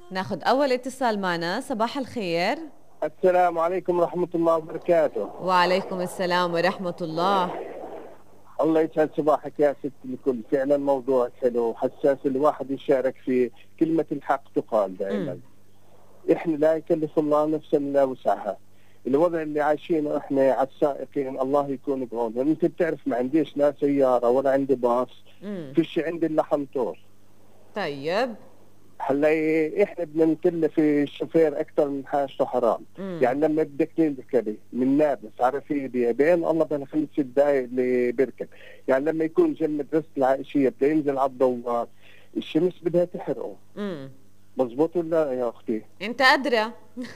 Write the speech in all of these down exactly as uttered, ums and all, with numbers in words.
ناخد أول اتصال معنا. صباح الخير. السلام عليكم ورحمة الله وبركاته. وعليكم السلام ورحمة الله. الله يسعد صباحك يا ست الكل. فعلا موضوع حلو وحساس الواحد يشارك فيه. كلمة الحق تقال دائما. مم. احنا لا يكلف الله نفسا الا وسعها. الوضع اللي عايشينه احنا على السائقين الله يكون بعونهم. انت بتعرف ما عنديش لا سيارة ولا عندي باص. مم. فيش عندي الا حنطور. طيب. هلا احنا بدنا نكلف الشوفير اكثر من حاجته حرام. مم. يعني لما بدك تركبي من نابلس على فيدي بين الله بين خمس ست دقائق اللي بيركب. يعني لما يكون جنب مدرسه العائشيه بده ينزل على الدوار الشمس بدها تحرقه. مم. مزبوط ولا يا اختي؟ انت أدرى.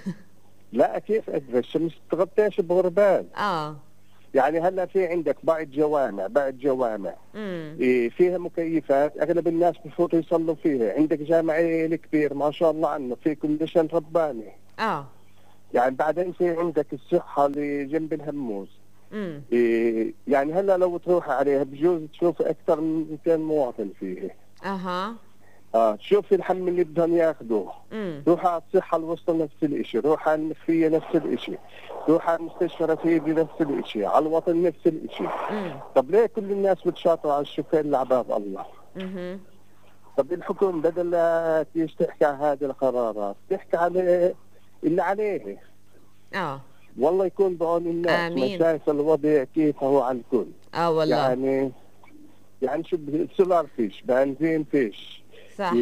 لا كيف ادري الشمس تغطيش بغربال. اه. يعني هلا في عندك بعض جوامع بعض جوامع امم إيه فيها مكيفات اغلب الناس بفوتوا يصلوا فيها. عندك جامع الكبير ما شاء الله عنه في كونديشن رباني. اه. يعني بعدين في عندك الصحة اللي جنب الهموز. امم إيه يعني هلا لو تروح عليها بجوز تشوف اكثر من مئتين مواطن فيه. اها. اه شوف الحم اللي بدهم ياخذوه. امم روح على الصحة الوسطى نفس الاشي، روح على المخفية نفس الاشي، روح على المستشفى رفيقي نفس الاشي، على الوطن نفس الاشي. امم طب ليه كل الناس بتشاطر على الشوفير لعباد الله؟ امم طب الحكومة بدل لا تيجي تحكي عن هذه القرارات تحكي على اللي عليه. اه. والله يكون بعون الناس. ما امين. شايف الوضع كيف هو على الكل. اه والله. يعني يعني شو سولار فيش، بنزين فيش، صح.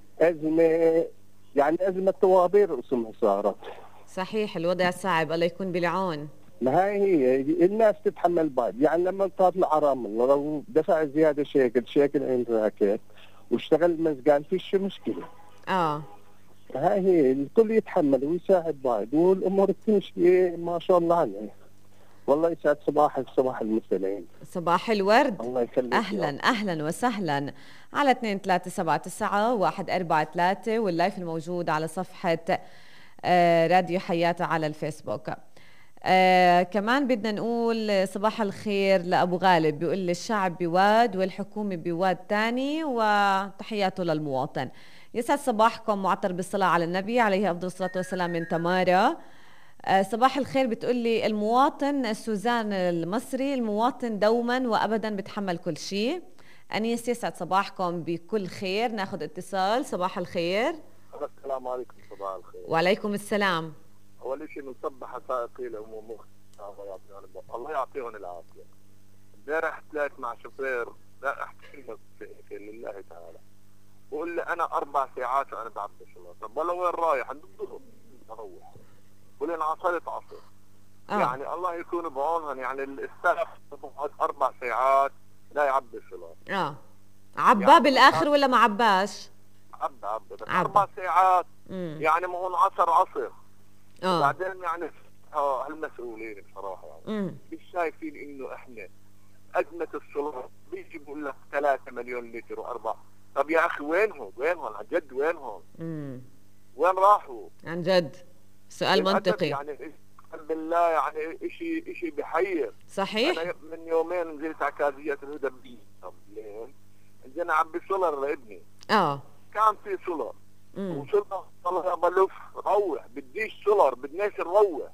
أزمة. يعني أزمة طوابير اسمها صارت. صحيح الوضع صعب، الله يكون بالعون. ما هي هي الناس تتحمل بعض. يعني لما تطلع رام الله لو دفع زيادة شيكل شيكل عند راكب واشتغل مزقان فيش مشكلة. اه. هاي هي الكل يتحمل ويساعد بعض والامور تمشي ما شاء الله عنها. والله يسعد صباحك صباح المستمعين. صباح الورد. الله يخليك. اهلا اهلا وسهلا على اثنين ثلاثة سبعة تسعة واحد أربعة ثلاثة واللايف الموجود على صفحة آه راديو حياة على الفيسبوك. آه كمان بدنا نقول صباح الخير لأبو غالب، بيقول لي الشعب بواد والحكومة بواد تاني وتحياته للمواطن. يسعد صباحكم. معطر بالصلاة على النبي عليه أفضل الصلاة والسلام من تمارا. آه صباح الخير. بتقول لي المواطن سوزان المصري المواطن دوما وأبدا بتحمل كل شيء. أنيس يسعد صباحكم بكل خير. ناخذ اتصال. صباح الخير. السلام عليكم صباح الخير. وعليكم السلام. اول شيء بنصبح سائقي العموم. الله يعطيهم الله يعطيهم العافيه. امبارح طلعت مع شوفير لا احكي لك لله تعالى. بقول لي انا اربع ساعات وانا بعبي شغله. طب والله وين رايح؟ عند الظهر بروح. بقول لي انا عصرت عصر. آه. يعني الله يكون بعونهم. يعني السائق بقعد اربع ساعات لا يعبي شغله. اه. عبا يعني بالاخر ولا ما عباش؟ عبى عبى بس عبى. اربع ساعات. مم. يعني ما هون عصر عصر. اه. وبعدين يعني اه هالمسؤولين بصراحه يعني امم مش شايفين انه احنا ازمه السلطه بيجي بيقول لك ثلاثة مليون لتر واربعه. طب يا اخي وينهم؟ وينهم عن جد وينهم؟ امم وين راحوا؟ عن جد سؤال للأسف منطقي. يعني اقسم بالله يعني شيء شيء بحير. صحيح. انا من يومين نزلت على كازية الهدى بالليل نزلنا عبي سولر لابني. اه. كان في سولر امم وصلنا والله بلف روح بديش سولر بدناش نروح.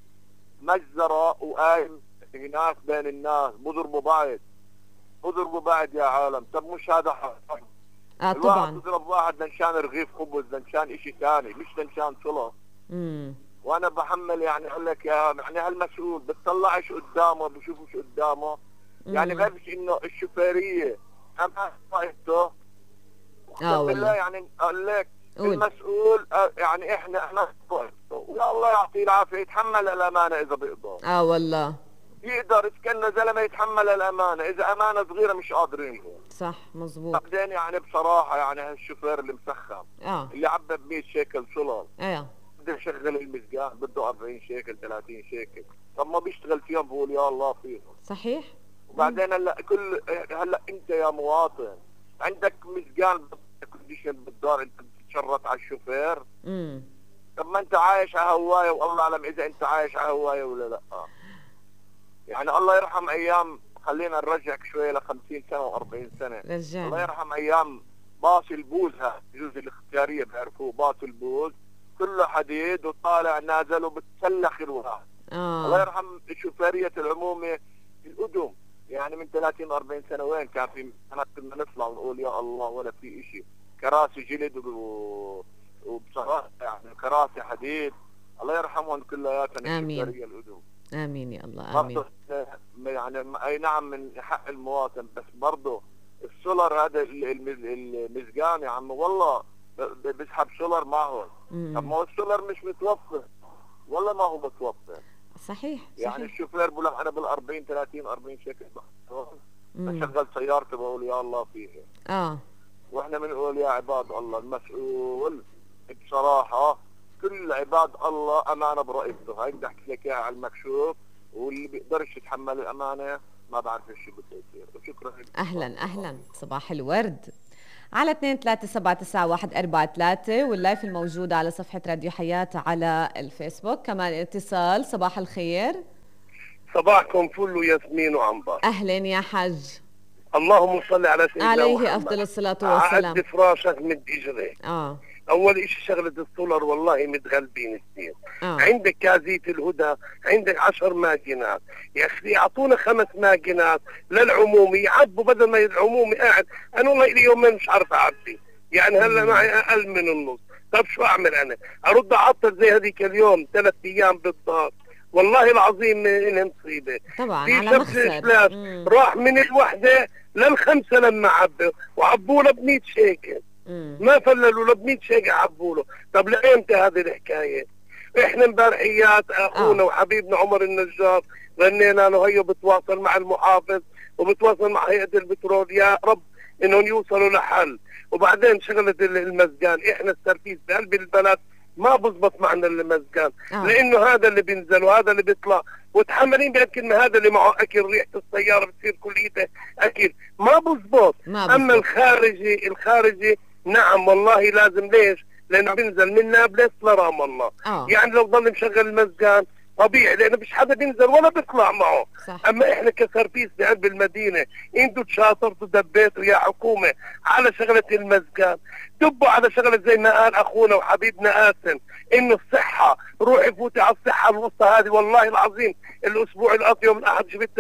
مجزرة وقايم ناس بين الناس بضربوا بعض بضربوا بعض يا عالم. طب مش هذا حق. اه الواحد طبعا. بضرب واحد لنشان رغيف خبز لنشان اشي ثاني مش لنشان سولر. امم وانا بحمل يعني اقول لك يا يعني هالمسؤول بتطلعش قدامه بشوفش قدامه. يعني مم. بعرفش انه الشوفيريه اما طائفته. اه بالله والله. يعني اقول لك قول. المسؤول آه، يعني احنا احنا طائفته ويا الله يعطيه العافيه يتحمل الامانه اذا بيقدر. اه والله. يقدر كأنه زلمه يتحمل الامانه. اذا امانه صغيره مش قادرين. صح مزبوط. بعدين يعني بصراحه يعني هالشوفير اللي مسخم اه. اللي عبى ب مية شيكل سولار ايه. بده يشغل المزقان بده أربعين شيكل ثلاثين شيكل. طب ما بيشتغل فيهم بقول يا الله فيهم. صحيح. وبعدين هلا كل هلا انت يا مواطن عندك مزقان كونديشن بالدار انت بتتشرط على الشوفير. امم طب ما انت عايش على هوايه والله اعلم اذا انت عايش على هوايه ولا لا. يعني الله يرحم ايام خلينا نرجعك شويه ل خمسين سنه و40 سنه. الله رجعني. يرحم ايام باص البوزها يجوز الاخت التجاريه بيعرفوه، باص البوز كله حديد وطالع نازل وبتسلخ الواحد. اه الله يرحم شوفيريه العمومه القدم، يعني من ثلاثين أربعين سنه وين كان في سنه كنا نطلع ونقول يا الله ولا في شيء، كراسي جلد و... وبصراحه يعني كراسي حديد. الله يرحمهم كلياتهم الشوفيريه القدم. امين يا الله امين. يعني اي نعم من حق المواطن، بس برضه السولر هذا المزقان يا عم والله بيسحب سولر معهم. طب ما هو السولر مش متوفر والله ما هو متوفر. صحيح يعني صحيح. الشوفير بقول لك انا بال أربعين ثلاثين أربعين شكل بشغل سيارتي بقول يا الله فيها. اه واحنا بنقول يا عباد الله المسؤول بصراحه كل عباد الله امانه برقبته. هاي بدي احكي لك اياها على المكشوف، واللي بيقدرش يتحمل الامانه ما بعرف ايش بده يصير. وشكرا. اهلا اهلا صباح الورد على اثنين ثلاثة سبعة تسعة واحد أربعة ثلاثة واللايف الموجود على صفحة راديو حياة على الفيسبوك. كمان اتصال. صباح الخير. صباحكم فل وياسمين وعنبر. اهلا يا حج. اللهم صل على سيدنا عليه محمد. افضل الصلاة والسلام. عد فراشك من اجري. اه اول اشي شغلة السولر والله متغلبين كثير. آه. عندك كازية الهدى عندك عشر ماكينات، يا اخي يعطونا خمس ماكينات للعمومي يعبوا بدل ما العمومي قاعد. انا والله لي يومين مش عارف اعبي، يعني هلا معي اقل من النص. طب شو اعمل انا؟ ارد اعطل زي هذيك اليوم ثلاث ايام بالضبط. والله العظيم إنها مصيبة. طبعا على مخسر. راح من الوحدة للخمسة لما عبوا وعبوا له ب مية شيكل. ما فللوا له ب مية شيكل عبوا له. طب لأيمتى هذه الحكاية؟ احنا امبارحيات اخونا آه. وحبيبنا عمر النجار غنينا له هي بتواصل مع المحافظ وبتواصل مع هيئة البترول يا رب انهم يوصلوا لحل. وبعدين شغلة المزقان، احنا السرفيس بقلب البلد ما بزبط معنا المزقان. آه. لانه هذا اللي بينزل وهذا اللي بيطلع وتحملين بهالكلمه هذا اللي معه اكل ريحه السياره بتصير كليته اكل ما بزبط. اما الخارجي الخارجي نعم والله لازم. ليش؟ لانه بينزل من نابلس لرام الله. آه. يعني لو ضل مشغل المزقان طبيعي لانه مش حدا بينزل ولا بيطلع معه. صح. اما احنا كسرفيس بقلب المدينه انتوا تشاطرتوا دبيتوا يا حكومه على شغله المزقان، دبوا على شغله زي ما قال اخونا وحبيبنا آسن انه الصحه، روحي فوتي على الصحه الوسطى هذه. والله العظيم الاسبوع الاخير يوم الاحد جبت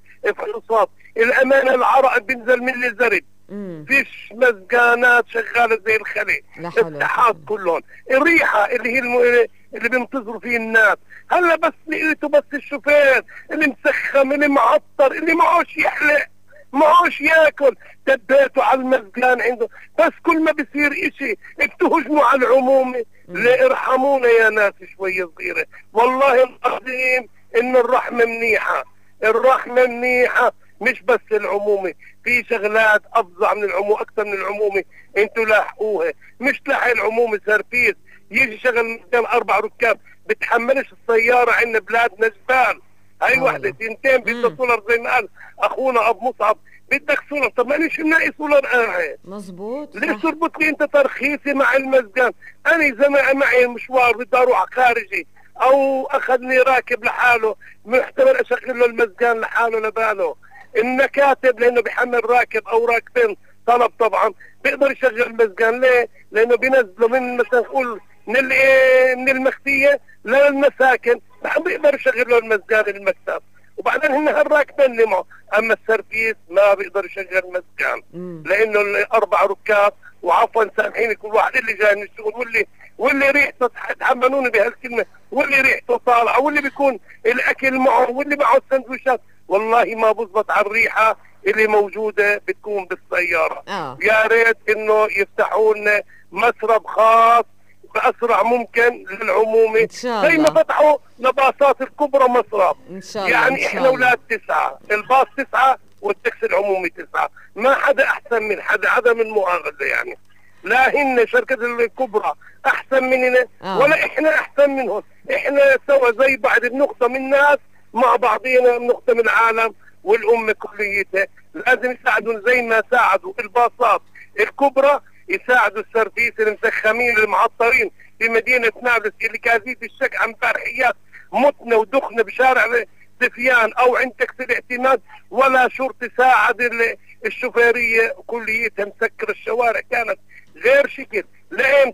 فحوصات الامانه العرق بينزل من اللي زرب. فيش مزقانات شغاله زي الخلي، الصحات كلهم، الريحه اللي هي الم... اللي بينتظروا فيه الناس. هلا بس لقيته بس الشوفير اللي مسخم اللي معطر اللي معوش يحلق معوش ياكل دبيته على المزقان عنده. بس كل ما بصير اشي بتهجموا على العمومي. لا ارحمونا يا ناس شويه صغيره. والله العظيم ان الرحمه منيحه، الرحمه منيحه مش بس العمومي، في شغلات افظع من العمومي اكثر من العمومي انتوا لاحقوها. مش تلاحق العمومي سرفيس يجي شغل مثل اربع ركاب بتحملش السياره عندنا بلادنا جبال. هاي وحده تنتين بدها سولر زي ما قال اخونا ابو مصعب بدك سولر. طب ما ليش نلاقي سولر قاعد؟ مظبوط. ليش تربط لي انت ترخيصي مع المزقان؟ انا زمان معي مشوار بدي اروح خارجي او اخذني راكب لحاله محتمل اشغل له المزقان لحاله لباله. النكاتب لانه بيحمل راكب او راكبين طلب طبعا بيقدر يشغل المزقان. ليه؟ لانه بينزلوا من مثلا نقول من من المختيه للمساكن ما بيقدر يشغل له المزقان المكتب. وبعدين هن هالراكبين اللي معه. اما السرفيس ما بيقدر يشغل مزقان لانه الاربع ركاب وعفوا سامحيني كل واحد اللي جاي من الشغل واللي واللي ريحته تحملوني بهالكلمه واللي ريحته طالعه واللي بيكون الاكل معه واللي معه السندويشات. والله ما بزبط على الريحه اللي موجوده بتكون بالسياره. آه. يا ريت انه يفتحوا لنا مسرب خاص باسرع ممكن للعمومي زي ما فتحوا لباصات الكبرى مسرب. ان شاء الله. يعني احنا اولاد تسعه، الباص تسعه والتاكسي العمومي تسعه، ما حدا احسن من حدا، عدم المؤاخذه يعني. لا هن شركة الكبرى احسن مننا آه. ولا احنا احسن منهم. احنا سوا زي بعض، بنخدم الناس مع بعضينا، بنخدم العالم والامه كليتها. لازم يساعدوا زي ما ساعدوا الباصات الكبرى يساعدوا السرفيس المسخمين المعطرين في مدينه نابلس اللي كازيت الشك عن فرحيات متنا ودخنا بشارع سفيان او عند تاكسي الاعتماد ولا شرطي ساعد الشوفيريه كليتها مسكر الشوارع كانت غير شكل. لأين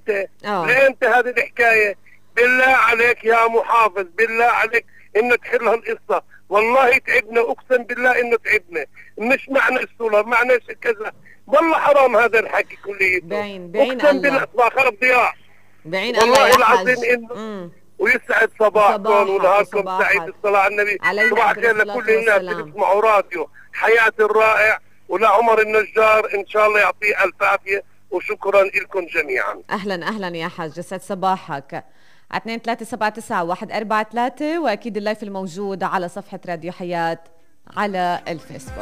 يا محافظ بالله عليك انه تحل هالقصة. والله تعبنا، اقسم بالله انه تعبنا، مش معنى السولر معنى كذا، والله حرام هذا الحكي كله. بعين بعين اقسم بالله الله، خرب ضياع بعين الله والله يا العظيم حاج. انه. مم. ويسعد صباحكم ونهاركم وصباحك. سعيد. الصلاة على النبي. علينا صباح أفضل الخير الصلاة لكل الناس اللي والسلام. بيسمعوا راديو حياة الرائع، ولعمر النجار ان شاء الله يعطيه الف عافية، وشكرا لكم جميعا. اهلا اهلا يا حاج، يسعد صباحك. على اثنين ثلاثة سبعة تسعة واحد أربعة ثلاثة، واكيد اللايف الموجود على صفحة راديو حياة على الفيسبوك.